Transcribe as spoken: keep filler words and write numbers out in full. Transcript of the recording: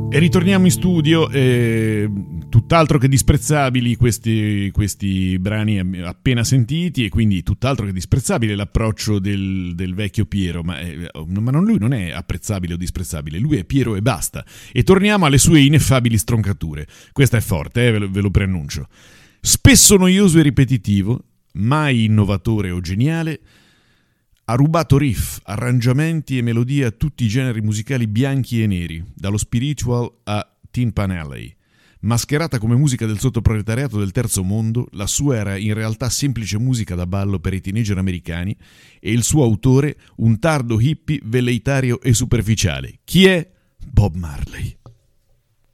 E ritorniamo in studio, eh, tutt'altro che disprezzabili questi, questi brani appena sentiti, e quindi tutt'altro che disprezzabile l'approccio del, del vecchio Piero, ma, eh, ma non, lui non è apprezzabile o disprezzabile, lui è Piero e basta. E torniamo alle sue ineffabili stroncature. Questa è forte, eh, ve, lo, ve lo preannuncio. Spesso noioso e ripetitivo, mai innovatore o geniale, ha rubato riff, arrangiamenti e melodie a tutti i generi musicali bianchi e neri, dallo spiritual a Tin Pan Alley. Mascherata come musica del sottoproletariato del terzo mondo, la sua era in realtà semplice musica da ballo per i teenager americani e il suo autore un tardo hippie veleitario e superficiale. Chi è? Bob Marley.